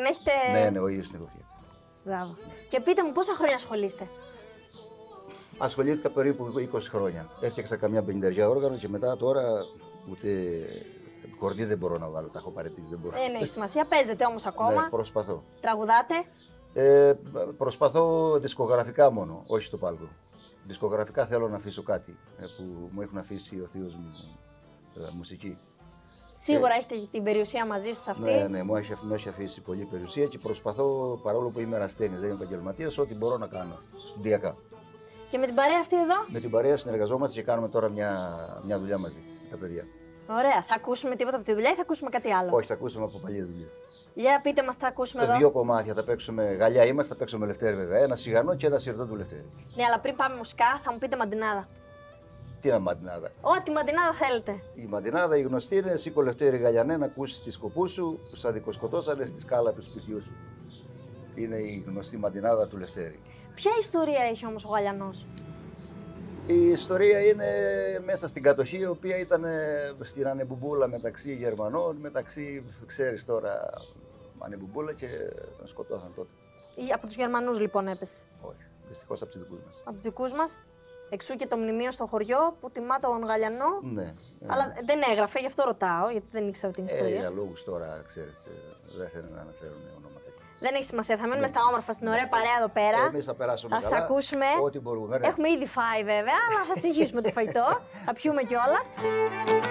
έχετε. Ναι, ο ίδιος την έχω φτιάξει. Μπράβο. Και πείτε μου, πόσα χρόνια ασχολείστε? Ασχολήθηκα περίπου 20 χρόνια. Έφτιαξα καμιά 50 όργανο και μετά τώρα ούτε κορδί δεν μπορώ να βάλω. Τα έχω παραιτήσει, δεν μπορώ. Δεν έχει σημασία, παίζετε όμως ακόμα. Ναι, προσπαθώ. Τραγουδάτε. Προσπαθώ δισκογραφικά μόνο, όχι στο πάλκο. Δισκογραφικά θέλω να αφήσω κάτι που μου έχουν αφήσει ο θείος μου μουσική. Σίγουρα έχετε την περιουσία μαζί σας αυτή. Ναι, μου έχει αφήσει πολλή περιουσία και προσπαθώ, παρόλο που είμαι ερασιτέχνης, δεν είμαι επαγγελματίας, ό,τι μπορώ να κάνω στοντιακά. Και με την παρέα αυτή εδώ. Με την παρέα συνεργαζόμαστε και κάνουμε τώρα μια δουλειά μαζί με τα παιδιά. Ωραία. Θα ακούσουμε τίποτα από τη δουλειά ή θα ακούσουμε κάτι άλλο? Όχι, θα ακούσουμε από παλιές δουλειές. Για πείτε μας, θα ακούσουμε εδώ. Δύο κομμάτια θα παίξουμε. Γαλλιά είμαστε, θα παίξουμε Λευτέρη βέβαια. Ένα σιγανό και ένα σιρτό του Λευτέρη. Ναι, αλλά πριν πάμε μουσικά, θα μου πείτε μαντινάδα. Τι είναι μαντινάδα? Ό,τι μαντινάδα θέλετε. Η μαντινάδα η γνωστή είναι σήκω Λευτέρη Γαλιανέ να ακούσεις τη σκοπού σου που σαν δικοσκοτώσανε στη σκάλα του σπιτιού σου. Είναι η γνωστή μαντινάδα του Λευτέρη. Ποια ιστορία έχει όμως ο Γαλιανός? Η ιστορία είναι μέσα στην κατοχή, η οποία ήταν στην ανεμπομπούλα μεταξύ Γερμανών, μεταξύ, ξέρεις τώρα, ανεμπομπούλα και τον σκοτώσαν τότε. Από τους Γερμανούς λοιπόν έπεσε. Όχι, δυστυχώς από τους δικούς μας. Από τους δικούς μας. Εξού και το μνημείο στο χωριό που τιμά τον Γαλιανό. Ναι. Αλλά δεν έγραφε, γι' αυτό ρωτάω, γιατί δεν ήξερα την ιστορία. Για λόγους τώρα, ξέρεις, δεν θέλουν να αναφέρουν ονόματα. Δεν έχει σημασία, θα μείνουμε στα όμορφα, στην ωραία παρέα εδώ πέρα. Εμείς θα περάσουμε θα καλά. σας ακούσουμε. Ό,τι μπορούμε. Έχουμε ήδη φάει βέβαια, αλλά θα συνεχίσουμε το φαγητό. Θα πιούμε κιόλας.